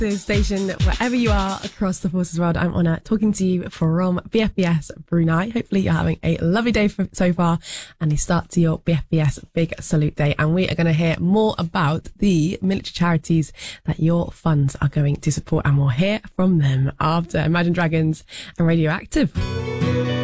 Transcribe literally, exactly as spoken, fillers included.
this station wherever you are across the Forces world. I'm Honor, talking to you from B F B S Brunei. Hopefully you're having a lovely day for, so far and a start to your B F B S Big Salute Day. And we are going to hear more about the military charities that your funds are going to support, and we'll hear from them after Imagine Dragons and Radioactive.